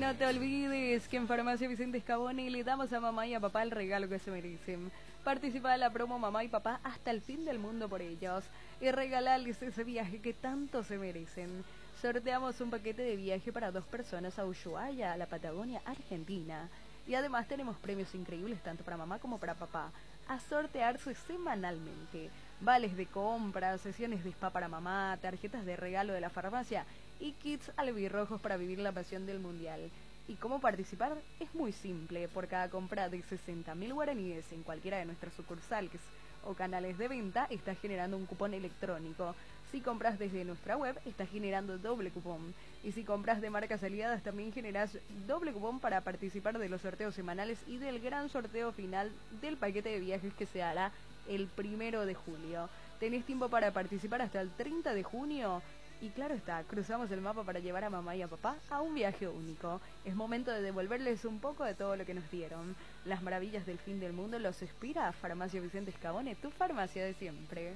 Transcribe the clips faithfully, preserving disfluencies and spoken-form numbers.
no te olvides que en Farmacia Vicente Scaboni le damos a mamá y a papá el regalo que se merecen. Participa de la promo Mamá y Papá hasta el fin del mundo por ellos y regalarles ese viaje que tanto se merecen. Sorteamos un paquete de viaje para dos personas a Ushuaia, a la Patagonia, Argentina. Y además tenemos premios increíbles tanto para mamá como para papá, a sortearse semanalmente. Vales de compra, sesiones de spa para mamá, tarjetas de regalo de la farmacia y kits albirrojos para vivir la pasión del mundial. ¿Y cómo participar? Es muy simple. Por cada compra de sesenta mil guaraníes en cualquiera de nuestras sucursales o canales de venta, estás generando un cupón electrónico. Si compras desde nuestra web, estás generando doble cupón. Y si compras de marcas aliadas, también generas doble cupón para participar de los sorteos semanales y del gran sorteo final del paquete de viajes que se hará el primero de julio. Tenés tiempo para participar hasta el treinta de junio. Y claro está, cruzamos el mapa para llevar a mamá y a papá a un viaje único. Es momento de devolverles un poco de todo lo que nos dieron. Las maravillas del fin del mundo los inspira Farmacia Vicente Scaboni, tu farmacia de siempre.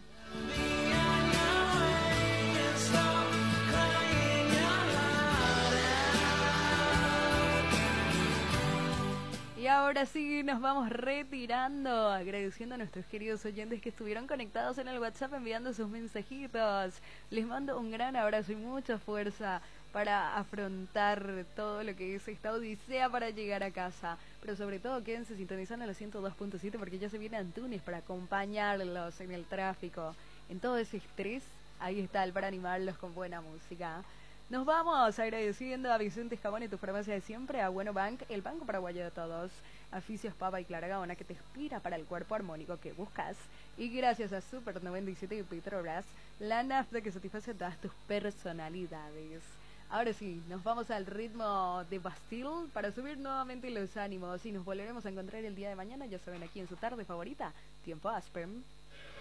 Y ahora sí, nos vamos retirando, agradeciendo a nuestros queridos oyentes que estuvieron conectados en el WhatsApp enviando sus mensajitos. Les mando un gran abrazo y mucha fuerza para afrontar todo lo que es esta odisea para llegar a casa. Pero sobre todo quédense sintonizando los ciento dos punto siete porque ya se viene Antunes para acompañarlos en el tráfico. En todo ese estrés, ahí está el para animarlos con buena música. Nos vamos agradeciendo a Vicente Scaboni, tu farmacia de siempre, a Bueno Bank, el banco paraguayo de todos, a Fisios Papa y Clara Gaona, que te inspira para el cuerpo armónico que buscas, y gracias a Super noventa y siete y Petrobras, la nafta que satisface todas tus personalidades. Ahora sí, nos vamos al ritmo de Bastille para subir nuevamente los ánimos y nos volveremos a encontrar el día de mañana, ya saben, aquí en su tarde favorita, Tiempo Aspen.